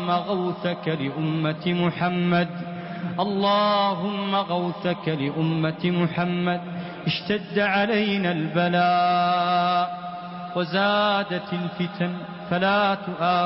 اللهم غوثك لأمة محمد، اللهم غوثك لأمة محمد. اشتد علينا البلاء وزادت الفتن فلا تؤاخذنا